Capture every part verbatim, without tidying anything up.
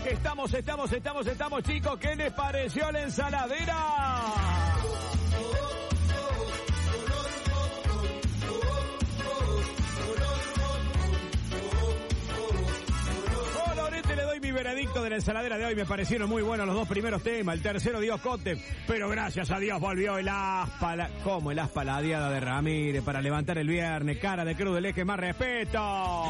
Estamos, estamos, estamos, estamos, chicos. ¿Qué les pareció la ensaladera? Colorete, le doy mi veredicto de la ensaladera de hoy. Me parecieron muy buenos los dos primeros temas. El tercero, Dios Cote. Pero gracias a Dios volvió el aspa. La... ¿Cómo? El aspa ladeada de Ramírez para levantar el viernes. Cara de Cruz del Eje, más respeto.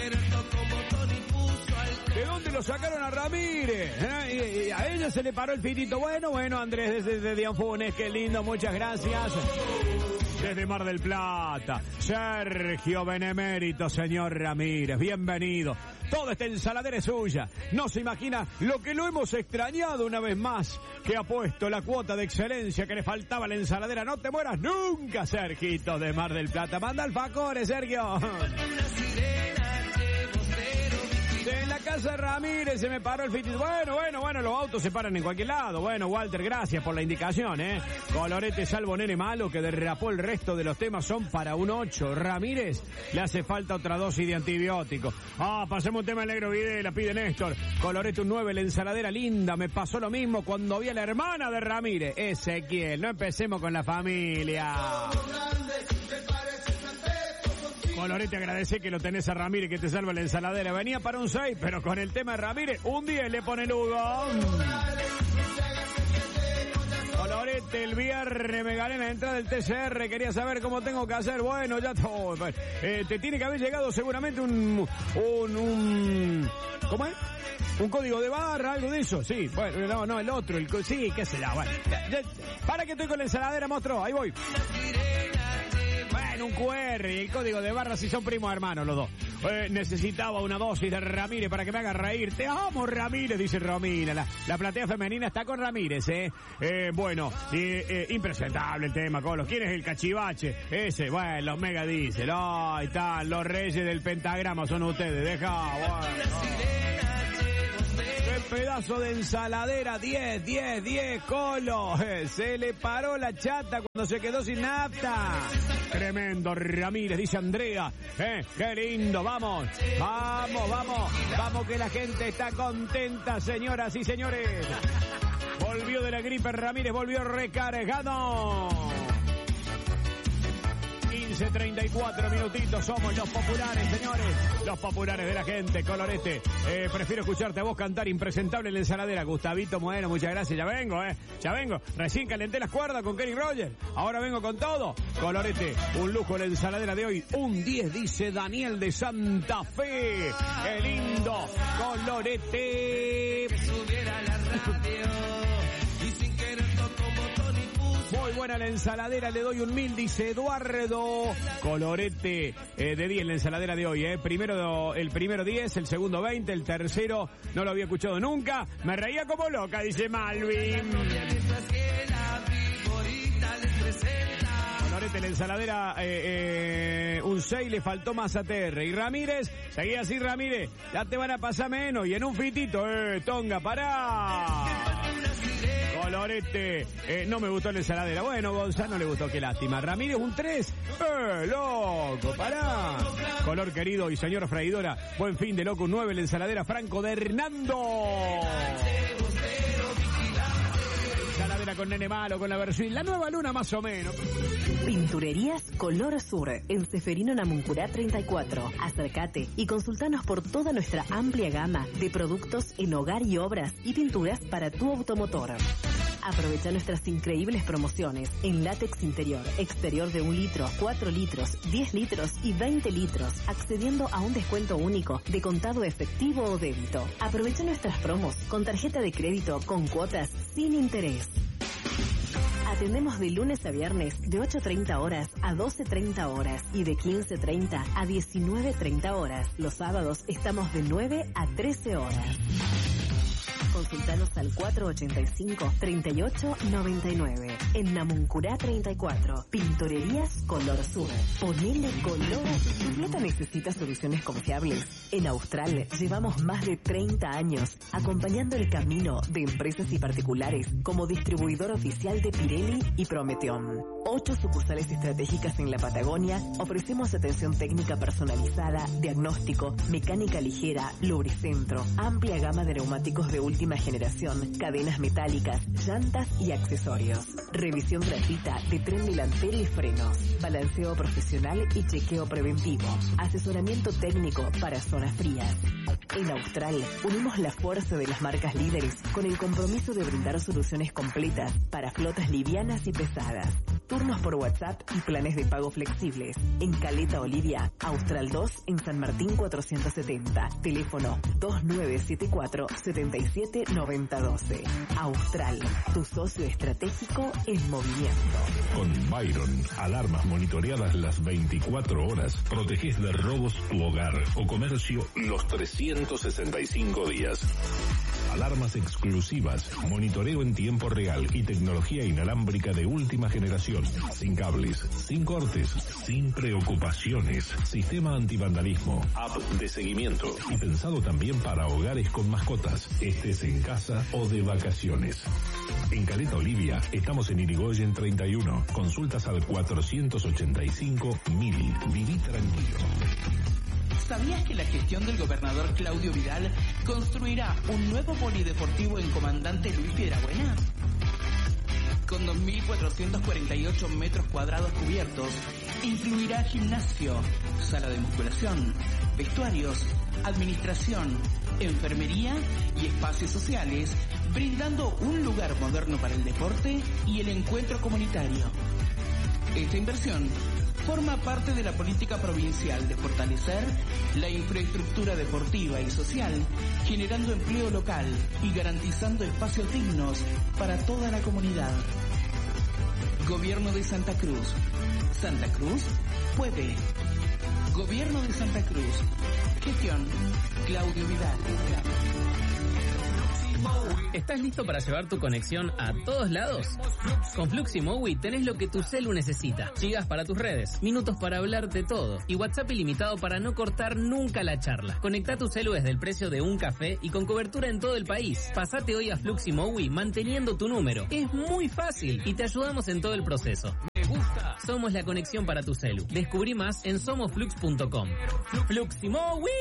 ¿De dónde lo sacaron a Ramírez? ¿Eh? Y, y a ella se le paró el fitito. Bueno, bueno, Andrés desde, desde Dianfunes, qué lindo, muchas gracias. Desde Mar del Plata, Sergio Benemérito, señor Ramírez, bienvenido. Toda esta ensaladera es suya. No se imagina lo que lo hemos extrañado una vez más, que ha puesto la cuota de excelencia que le faltaba a la ensaladera. No te mueras nunca, Sergito de Mar del Plata. Manda alfajores, Sergio. En la casa de Ramírez se me paró el fitito. Bueno, bueno, bueno, los autos se paran en cualquier lado. Bueno, Walter, gracias por la indicación, ¿eh? Colorete, salvo nene malo, que derrapó el resto de los temas, son para un ocho. Ramírez, le hace falta otra dosis de antibiótico. Ah, pasemos un tema del negro Videla, pide Néstor. Colorete, un nueve, la ensaladera linda. Me pasó lo mismo cuando vi a la hermana de Ramírez, Ezequiel. No empecemos con la familia. Colorete, agradece que lo tenés a Ramírez, que te salva la ensaladera. Venía para un seis, pero con el tema de Ramírez, un diez le pone Lugo. Colorete, el viernes me gané la entrada del T C R. Quería saber cómo tengo que hacer. Bueno, ya todo. Eh, te tiene que haber llegado seguramente un... un, un ¿Cómo es? ¿Un código de barra, algo de eso? Sí, bueno, no, no, el otro, el... Sí, qué será, bueno. Ya, ya, para que estoy con la ensaladera, monstruo, ahí voy. Bueno, un Q R y el código de barra si son primos hermanos los dos. Eh, necesitaba una dosis de Ramírez para que me haga reír. Te amo, Ramírez, dice Romina. La, la platea femenina está con Ramírez, ¿eh? eh bueno, eh, eh, impresentable el tema, Colo. ¿Quién es el cachivache? Ese, bueno, los mega dice. Oh, ahí están, los reyes del pentagrama son ustedes. Deja, bueno. Qué pedazo de ensaladera, diez, diez, diez, Colo. Eh, se le paró la chata cuando se quedó sin nafta. Tremendo Ramírez, dice Andrea. Eh, qué lindo, vamos, vamos, vamos, vamos que la gente está contenta, señoras y señores. Volvió de la gripe Ramírez, volvió recargado. quince treinta y cuatro minutitos, somos los populares, señores. Los populares de la gente, Colorete. Eh, prefiero escucharte a vos cantar impresentable en la ensaladera. Gustavito Bueno, muchas gracias. Ya vengo, eh. Ya vengo. Recién calenté las cuerdas con Kenny Rogers. Ahora vengo con todo. Colorete, un lujo la ensaladera de hoy. Un diez, dice Daniel de Santa Fe. Qué lindo. Colorete. Subiera la radio. Muy buena la ensaladera, le doy un mil, dice Eduardo. Colorete eh, de diez la ensaladera de hoy, eh. Primero, el primero diez, el segundo veinte, el tercero no lo había escuchado nunca. Me reía como loca, dice Malvin. Colorete la ensaladera, eh, eh, un seis, le faltó más A T R. Y Ramírez, seguía así Ramírez, ya te van a pasar menos. Y en un fitito, eh, Tonga, pará. Colorete, eh, no me gustó la ensaladera. Bueno, Gonzalo no le gustó, qué lástima. Ramírez, un tres. ¡Eh, loco! ¡Pará! Color querido y señor freidora. Buen fin de loco, un nueve la ensaladera. Franco de Hernando. Ensaladera con nene malo, con la versión. La nueva luna más o menos. Pinturerías Color Sur, en Seferino Namuncurá treinta y cuatro. Acércate y consultanos por toda nuestra amplia gama de productos en hogar y obras y pinturas para tu automotor. Aprovecha nuestras increíbles promociones en látex interior, exterior de un litro, cuatro litros, diez litros y veinte litros, accediendo a un descuento único de contado efectivo o débito. Aprovecha nuestras promos con tarjeta de crédito con cuotas sin interés. Atendemos de lunes a viernes de ocho treinta horas a doce treinta horas y de quince treinta a diecinueve treinta horas. Los sábados estamos de nueve a trece horas. Consultanos al cuatro ochenta y cinco, treinta y ocho noventa y nueve. En Namuncurá treinta y cuatro. Pinturerías Color Sur. Ponele color. Tu flota necesita soluciones confiables. En Austral llevamos más de treinta años acompañando el camino de empresas y particulares como distribuidor oficial de Pirelli y Prometeon. Ocho sucursales estratégicas en la Patagonia. Ofrecemos atención técnica personalizada, diagnóstico, mecánica ligera, lubricentro, amplia gama de neumáticos de última generación, cadenas metálicas, llantas y accesorios. Revisión gratuita de tren delantero y frenos, balanceo profesional y chequeo preventivo, asesoramiento técnico para zonas frías. En Austral unimos la fuerza de las marcas líderes con el compromiso de brindar soluciones completas para flotas livianas y pesadas. Turnos por WhatsApp y planes de pago flexibles. En Caleta Olivia, Austral dos en San Martín cuatrocientos setenta. Teléfono dos nueve siete cuatro, siete siete nueve cero uno dos. Austral, tu socio estratégico en movimiento. Con Byron, alarmas monitoreadas las veinticuatro horas. Protegés de robos tu hogar o comercio los trescientos sesenta y cinco días. Alarmas exclusivas, monitoreo en tiempo real y tecnología inalámbrica de última generación. Sin cables, sin cortes, sin preocupaciones. Sistema antivandalismo, app de seguimiento y pensado también para hogares con mascotas, estés en casa o de vacaciones. En Caleta Olivia estamos en Irigoyen treinta y uno. Consultas al cuatrocientos ochenta y cinco mil. Viví tranquilo. ¿Sabías que la gestión del gobernador Claudio Vidal construirá un nuevo polideportivo en Comandante Luis Piedrabuena? Con dos mil cuatrocientos cuarenta y ocho metros cuadrados cubiertos, incluirá gimnasio, sala de musculación, vestuarios, administración, enfermería y espacios sociales, brindando un lugar moderno para el deporte y el encuentro comunitario. Esta inversión forma parte de la política provincial de fortalecer la infraestructura deportiva y social, generando empleo local y garantizando espacios dignos para toda la comunidad. Gobierno de Santa Cruz. Santa Cruz puede. Gobierno de Santa Cruz. Gestión Claudio Vidal. ¿Estás listo para llevar tu conexión a todos lados? Con Fluximowi tenés lo que tu celu necesita. Gigas para tus redes, minutos para hablar de todo y WhatsApp ilimitado para no cortar nunca la charla. Conectá tu celu desde el precio de un café y con cobertura en todo el país. Pasate hoy a Fluximowi manteniendo tu número. Es muy fácil y te ayudamos en todo el proceso. Me gusta. Somos la conexión para tu celu. Descubrí más en somos flux punto com. Fluximowi.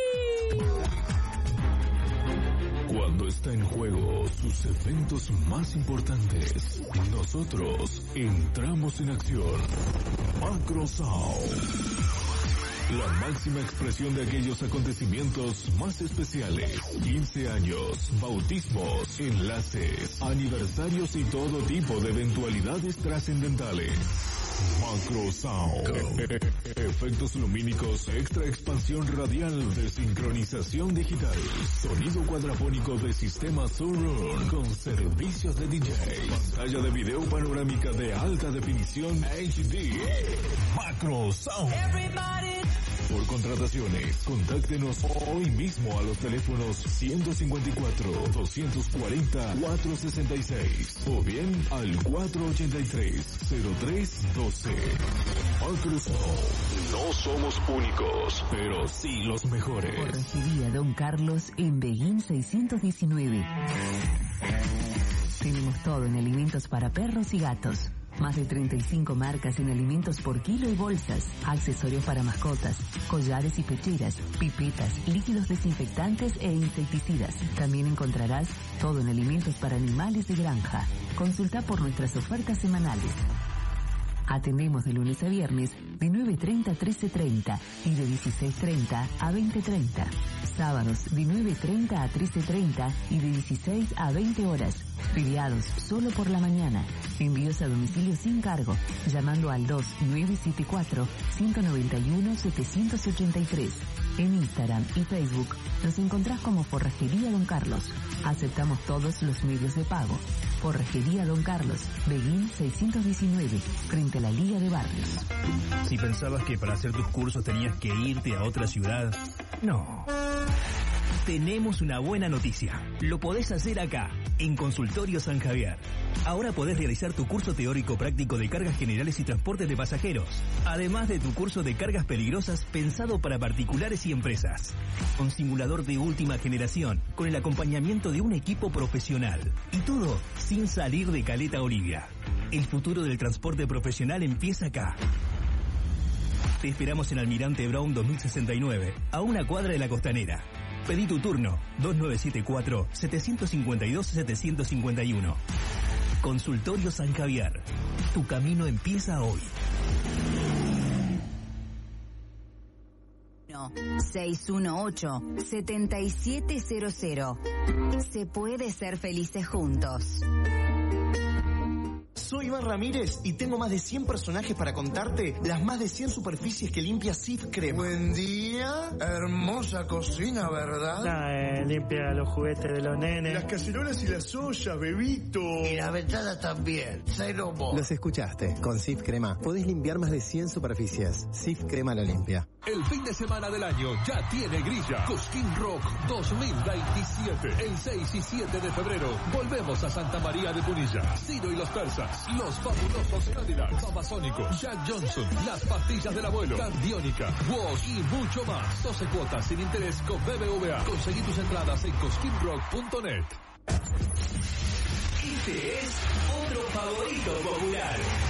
Cuando está en juego sus eventos más importantes, nosotros entramos en acción. Macrosound. La máxima expresión de aquellos acontecimientos más especiales. quince años, bautismos, enlaces, aniversarios y todo tipo de eventualidades trascendentales. Macrosound. Efectos lumínicos, extra expansión radial de sincronización digital. Sonido cuadrafónico de sistema Surround con servicios de D J. Pantalla de video panorámica de alta definición H D. Macrosound. Por contrataciones, contáctenos hoy mismo a los teléfonos ciento cincuenta y cuatro, doscientos cuarenta, cuatrocientos sesenta y seis o bien al cuatrocientos ochenta y tres, cero tres doce. Microsoft. No somos únicos, pero sí los mejores. Forrajería Don Carlos en Beguín seiscientos diecinueve. Tenemos todo en alimentos para perros y gatos. Más de treinta y cinco marcas en alimentos por kilo y bolsas, accesorios para mascotas, collares y pecheras, pipetas, líquidos desinfectantes e insecticidas. También encontrarás todo en alimentos para animales de granja. Consulta por nuestras ofertas semanales. Atendemos de lunes a viernes de nueve treinta a trece treinta y de dieciséis treinta a veinte treinta. Sábados de nueve treinta a trece treinta y de dieciséis a veinte horas. Feriados solo por la mañana. Envíos a domicilio sin cargo, llamando al dos nueve siete cuatro, cinco nueve uno, siete ocho tres. En Instagram y Facebook nos encontrás como Forrajería Don Carlos. Aceptamos todos los medios de pago. Forrajería Don Carlos, Beguín seiscientos diecinueve, frente a la Liga de Barrios. Si pensabas que para hacer tus cursos tenías que irte a otra ciudad, no. Tenemos una buena noticia. Lo podés hacer acá, en Consultorio San Javier. Ahora podés realizar tu curso teórico práctico de cargas generales y transporte de pasajeros, además de tu curso de cargas peligrosas pensado para particulares y empresas. Con simulador de última generación, con el acompañamiento de un equipo profesional. Y todo sin salir de Caleta Olivia. El futuro del transporte profesional empieza acá. Te esperamos en Almirante Brown dos mil sesenta y nueve, a una cuadra de la Costanera. Pedí tu turno, dos nueve siete cuatro, siete cinco dos, siete cinco uno. Consultorio San Javier. Tu camino empieza hoy. seis uno ocho, siete siete cero cero. Se puede ser felices juntos. Soy Iván Ramírez y tengo más de cien personajes para contarte las más de cien superficies que limpia Cif Crema. Buen día, hermosa cocina, ¿verdad? Ah, eh, limpia los juguetes de los nenes. Las cacerolas y las ollas, bebito. Y la ventana también, cero mo. Los escuchaste, con Cif Crema podés limpiar más de cien superficies. Cif Crema lo limpia. El fin de semana del año ya tiene grilla. Cosquín Rock dos mil veintisiete. El seis y siete de febrero volvemos a Santa María de Punilla. Ciro y los persas. Los fabulosos Cadillacs, Babasónicos, Jack Johnson, Las pastillas del abuelo, Cardiónica, Wash y mucho más. doce cuotas sin interés con B B V A. Conseguí tus entradas en cosquín rock punto net. Este es otro favorito popular.